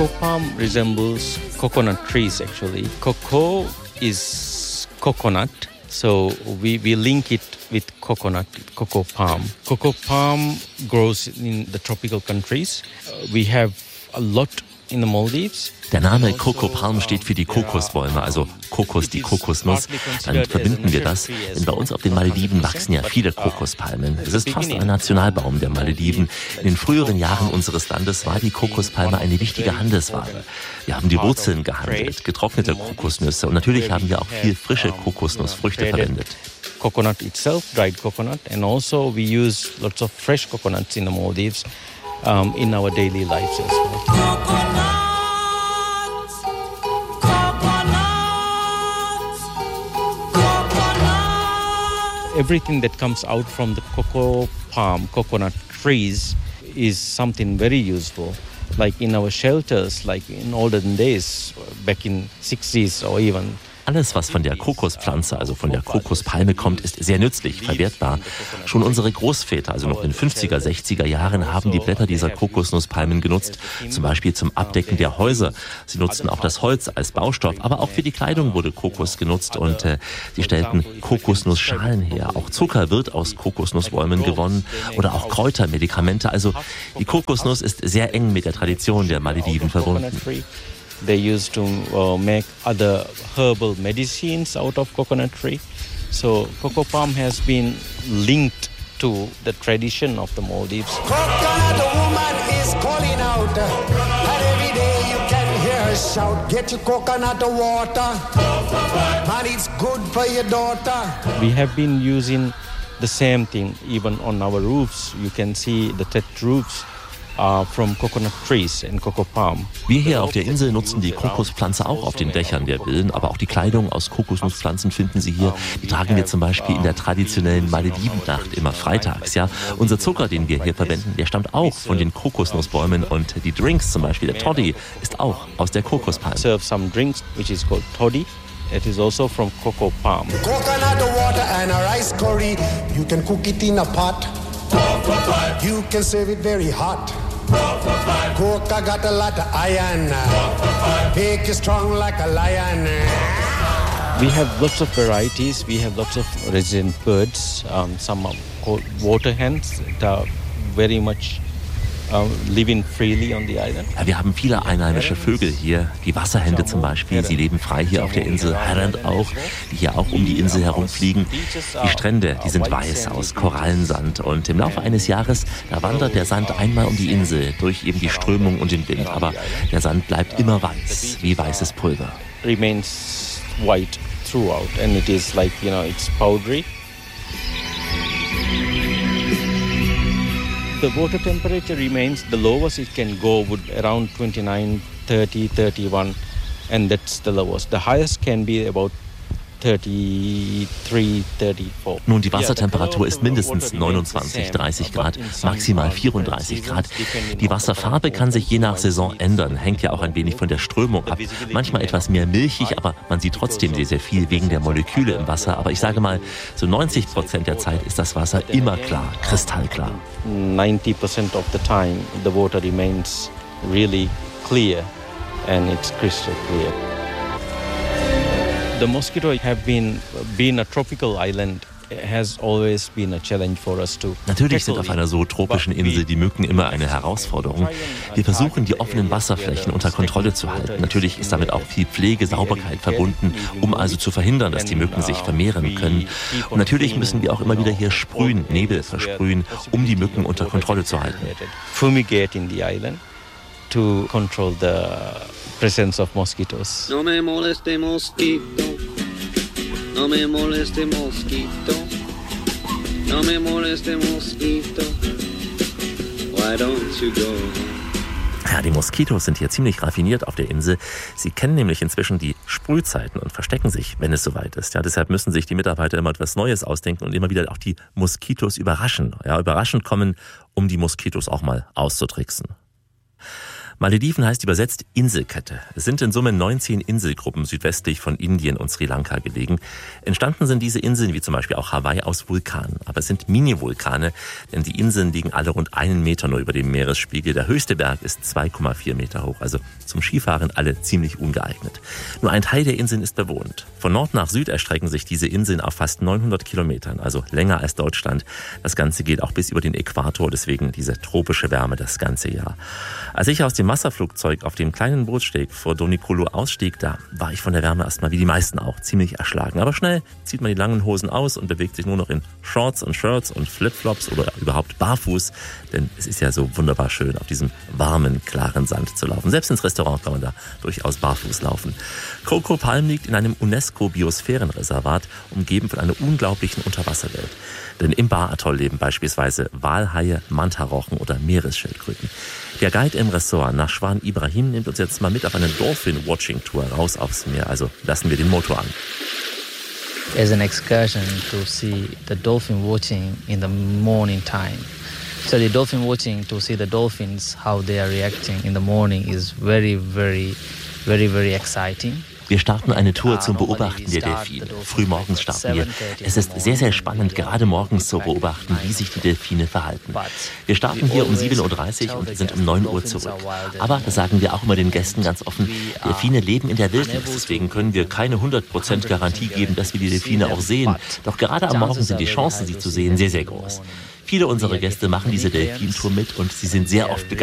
Palm resembles coconut trees actually. Cocoa is coconut, so we link it with coconut, cocoa palm. Cocoa palm grows in the tropical countries. We have a lot in the Maldives. Der Name Cocoa Palm steht für die Kokosbäume, also Kokos, die Kokosnuss. Damit verbinden wir das, denn bei uns auf den Malediven wachsen ja viele Kokospalmen. Es ist fast ein Nationalbaum der Malediven. In den früheren Jahren unseres Landes war die Kokospalme eine wichtige Handelsware. Wir haben die Wurzeln gehandelt, getrocknete Kokosnüsse und natürlich haben wir auch viel frische Kokosnussfrüchte verwendet. Coconut itself, dried coconut, and also we use lots of fresh coconuts in the Maldives in our daily lives as well. Everything that comes out from the cocoa palm, coconut trees is something very useful. Like in our shelters, like in olden days, back in 60s or even. Alles, was von der Kokospflanze, also von der Kokospalme kommt, ist sehr nützlich, verwertbar. Schon unsere Großväter, also noch in den 50er, 60er Jahren, haben die Blätter dieser Kokosnusspalmen genutzt, zum Beispiel zum Abdecken der Häuser. Sie nutzten auch das Holz als Baustoff, aber auch für die Kleidung wurde Kokos genutzt und sie stellten Kokosnussschalen her. Auch Zucker wird aus Kokosnussbäumen gewonnen oder auch Kräuter, Medikamente. Also die Kokosnuss ist sehr eng mit der Tradition der Malediven verbunden. They used to make other herbal medicines out of coconut tree. So cocoa palm has been linked to the tradition of the Maldives. Coconut woman is calling out, and every day you can hear her shout, get your coconut water, and it's good for your daughter. We have been using the same thing even on our roofs. You can see the thatched roofs from coconut trees and cocoa palm. Wir hier auf der Insel nutzen die Kokospflanze auch auf den Dächern der Villen, aber auch die Kleidung aus Kokosnusspflanzen finden Sie hier. Die tragen wir zum Beispiel in der traditionellen Maledivennacht immer freitags. Ja, unser Zucker, den wir hier verwenden, der stammt auch von den Kokosnussbäumen und die Drinks, zum Beispiel der Toddy, ist auch aus der Kokospalme. Serve some drinks which is called toddy. It is also from cocoa palm. Coconut water and a rice curry. You can cook it in a pot. You can serve it very hot. Coca got a lot of iron. Make you strong like a lion. We have lots of varieties. We have lots of resident birds. Some are called water hens that are very much living freely on the island. Ja, wir haben viele einheimische Vögel hier, die Wasserhände zum Beispiel, sie leben frei hier auf der Insel, Heron auch, die hier auch um die Insel herumfliegen. Die Strände, die sind weiß aus Korallensand und im Laufe eines Jahres, da wandert der Sand einmal um die Insel durch eben die Strömung und den Wind, aber der Sand bleibt immer weiß, wie weißes Pulver. Remains white throughout and it is like, it's powdery. The water temperature remains, the lowest it can go would around 29, 30, 31, and that's the lowest. The highest can be about 33, 34. Nun, die Wassertemperatur ist mindestens 29, 30 Grad, maximal 34 Grad. Die Wasserfarbe kann sich je nach Saison ändern, hängt ja auch ein wenig von der Strömung ab. Manchmal etwas mehr milchig, aber man sieht trotzdem sehr, sehr viel wegen der Moleküle im Wasser. Aber ich sage mal, so 90% der Zeit ist das Wasser immer klar, kristallklar. 90% of the time the water remains really clear and it's crystal clear. The mosquito have been a tropical island has always been a challenge for us to. Natürlich sind auf einer so tropischen Insel die Mücken immer eine Herausforderung. Wir versuchen, die offenen Wasserflächen unter Kontrolle zu halten. Natürlich ist damit auch viel Pflege, Sauberkeit verbunden, um also zu verhindern, dass die Mücken sich vermehren können. Und natürlich müssen wir auch immer wieder hier sprühen, Nebel versprühen, um die Mücken unter Kontrolle zu halten. Fumigate in the island to control the presence of mosquitoes. No me moleste mosquito, no me moleste mosquito, no me moleste mosquito, why don't you go? Ja, die Moskitos sind hier ziemlich raffiniert auf der Insel. Sie kennen nämlich inzwischen die Sprühzeiten und verstecken sich, wenn es soweit ist. Ja, deshalb müssen sich die Mitarbeiter immer etwas Neues ausdenken und immer wieder auch die Moskitos überraschen. Ja, überraschend kommen, um die Moskitos auch mal auszutricksen. Malediven heißt übersetzt Inselkette. Es sind in Summe 19 Inselgruppen südwestlich von Indien und Sri Lanka gelegen. Entstanden sind diese Inseln, wie zum Beispiel auch Hawaii, aus Vulkanen. Aber es sind Mini-Vulkane, denn die Inseln liegen alle rund 1 Meter nur über dem Meeresspiegel. Der höchste Berg ist 2,4 Meter hoch, also zum Skifahren alle ziemlich ungeeignet. Nur ein Teil der Inseln ist bewohnt. Von Nord nach Süd erstrecken sich diese Inseln auf fast 900 Kilometern, also länger als Deutschland. Das Ganze geht auch bis über den Äquator, deswegen diese tropische Wärme das ganze Jahr. Als ich aus dem Wasserflugzeug auf dem kleinen Bootssteg vor Donikulu ausstieg, da war ich von der Wärme erstmal wie die meisten auch ziemlich erschlagen. Aber schnell zieht man die langen Hosen aus und bewegt sich nur noch in Shorts und Shirts und Flipflops oder überhaupt barfuß. Denn es ist ja so wunderbar schön, auf diesem warmen, klaren Sand zu laufen. Selbst ins Restaurant kann man da durchaus barfuß laufen. Coco Palm liegt in einem UNESCO-Biosphärenreservat, umgeben von einer unglaublichen Unterwasserwelt. Denn im Bar-Atoll leben beispielsweise Walhaie, Mantarochen oder Meeresschildkröten. Der Guide im Ressort, Nashwan Ibrahim, nimmt uns jetzt mal mit auf eine Dolphin-Watching-Tour raus aufs Meer. Also lassen wir den Motor an. As an excursion to see the dolphin watching in the morning time. So the dolphin watching to see the dolphins, how they are reacting in the morning is very exciting. Wir starten eine Tour zum Beobachten der Delfine. Frühmorgens starten wir. Es ist sehr, sehr spannend, gerade morgens zu beobachten, wie sich die Delfine verhalten. Wir starten hier um 7.30 Uhr und wir sind um 9 Uhr zurück. Aber, das sagen wir auch immer den Gästen ganz offen, Delfine leben in der Wildnis. Deswegen können wir keine 100% Garantie geben, dass wir die Delfine auch sehen. Doch gerade am Morgen sind die Chancen, sie zu sehen, sehr, sehr groß. Viele unserer Gäste machen diese Delfintour mit und sie sind sehr oft begeistert.